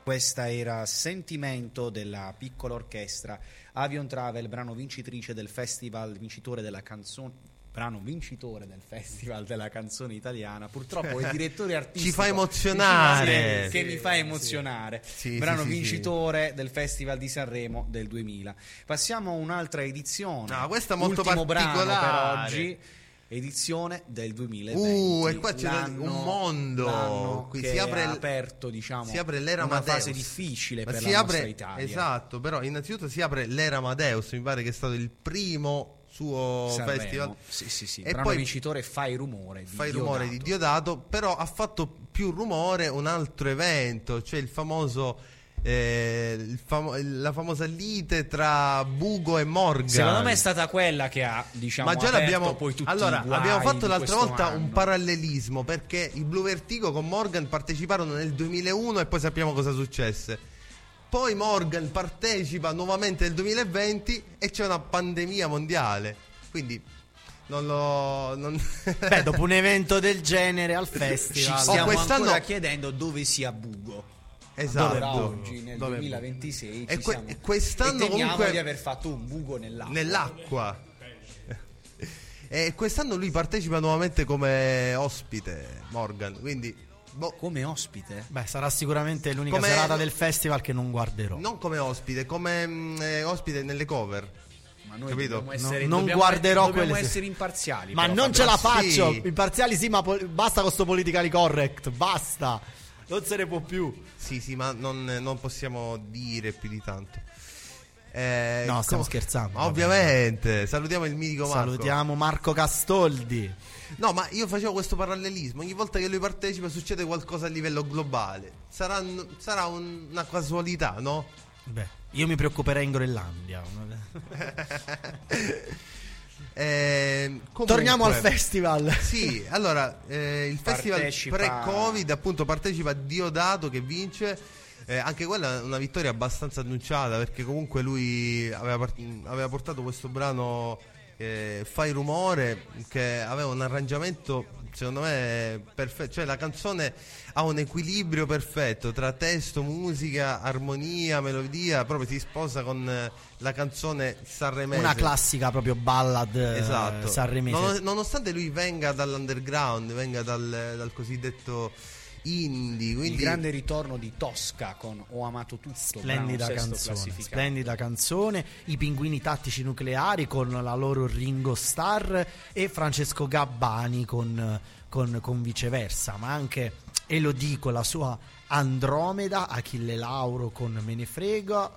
Questa era Sentimento della piccola orchestra Avion Travel, brano vincitore del Festival della Canzone Italiana. Purtroppo il direttore artistico ci fa emozionare, che mi fa emozionare. Brano vincitore del Festival di Sanremo del 2000. Passiamo a un'altra edizione. Questa è molto ultimo particolare brano per oggi. Edizione del 2020. E qua c'è un mondo. Qui si apre aperto, diciamo, si apre l'era una Amadeus. fase difficile per si la apre, nostra Italia. Esatto, però innanzitutto si apre l'era Amadeus, mi pare che è stato il primo suo Sanremo. festival. Sì. E brano poi vincitore Fai rumore di Diodato, però ha fatto più rumore un altro evento, cioè il famoso la famosa lite tra Bugo e Morgan. Secondo me è stata quella che ha, diciamo, ma già l'abbiamo poi tutti abbiamo fatto l'altra volta anno. un parallelismo, perché i Blue Vertigo con Morgan parteciparono nel 2001 e poi sappiamo cosa successe. Poi Morgan partecipa nuovamente nel 2020 e c'è una pandemia mondiale, quindi Beh, dopo un evento del genere al festival ci stiamo ancora chiedendo dove sia Bugo. Esatto. Oggi nel 2026 e quest'anno temiamo comunque di aver fatto un buco nell'acqua. E quest'anno lui partecipa nuovamente come ospite, Morgan, quindi come ospite? Beh, sarà sicuramente l'unica serata del festival che non guarderò. Non come ospite, come ospite nelle cover. Ma noi capito? Non guarderò dobbiamo essere imparziali. Ma però, non ce la faccio. Sì. Imparziali sì, ma basta con sto politically correct. Basta. Non se ne può più. Sì, ma non possiamo dire più di tanto. No, stiamo scherzando. Ovviamente. Salutiamo il mitico Marco. Salutiamo Marco Castoldi. No, ma io facevo questo parallelismo. Ogni volta che lui partecipa succede qualcosa a livello globale. Sarà una casualità, no? Beh, io mi preoccuperei in Groenlandia. Torniamo al festival. Sì, allora il festival pre-Covid appunto partecipa Diodato che vince. Anche quella è una vittoria abbastanza annunciata, perché comunque lui aveva portato questo brano Fai rumore, che aveva un arrangiamento secondo me perfetto, cioè la canzone ha un equilibrio perfetto tra testo, musica, armonia, melodia, proprio si sposa con la canzone sanremese, una classica proprio ballad. Esatto. Sanremese. Nonostante lui venga dall'underground, venga dal cosiddetto indie, quindi... Il grande ritorno di Tosca con Ho amato tutto, splendida canzone, i Pinguini Tattici Nucleari con la loro Ringo Starr e Francesco Gabbani con Viceversa, ma anche Elodie con la sua Andromeda, Achille Lauro con Me ne frego.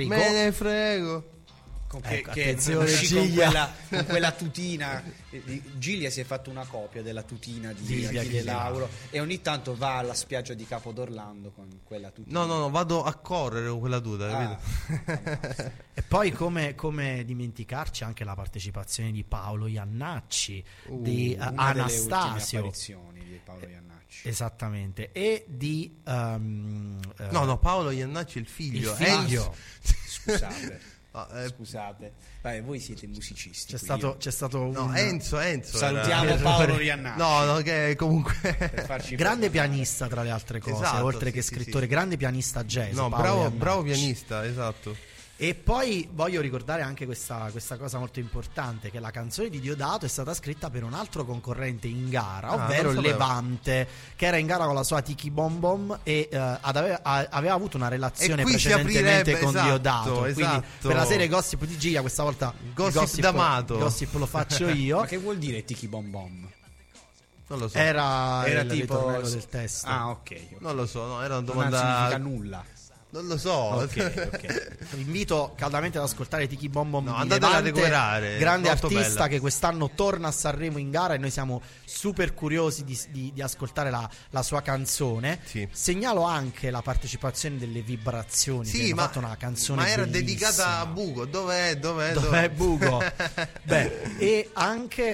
Attenzione, con quella tutina. Giglia si è fatto una copia della tutina di Achille Lauro e ogni tanto va alla spiaggia di Capo d'Orlando con quella tutina. No, vado a correre con quella tuta, capito? E poi come dimenticarci anche la partecipazione di Paolo Iannacci, di Anastasio, delle ultime apparizioni di Paolo Iannacci. Esattamente. E di no, Paolo Iannacci il figlio. Scusate. Scusate, voi siete musicisti. C'è stato Enzo. Salutiamo Paolo Iannacci. No, che comunque grande pianista tra le altre cose, esatto, oltre che scrittore, grande pianista jazz. No, bravo pianista, esatto. E poi voglio ricordare anche questa cosa molto importante, che la canzone di Diodato è stata scritta per un altro concorrente in gara, ovvero Levante, che era in gara con la sua Tiki Bom Bom e aveva avuto una relazione precedentemente con Diodato. Quindi per la serie Gossip di Gia questa volta Gossip d'amato. Gossip lo faccio io. Ma che vuol dire Tiki Bom Bom? Non lo so. Era il tipo ritornello del testo. Ok. Non lo so, era una domanda. Non significa nulla. Non lo so. Ok. Vi invito caldamente ad ascoltare Tiki Bom Bom. Andatela a recuperare. Grande molto artista bella, che quest'anno torna a Sanremo in gara e noi siamo super curiosi di ascoltare la sua canzone. Sì. Segnalo anche la partecipazione delle Vibrazioni. Sì, che hanno fatto una canzone ma era bellissima. dedicata a Bugo. Dov'è Bugo? Beh, e anche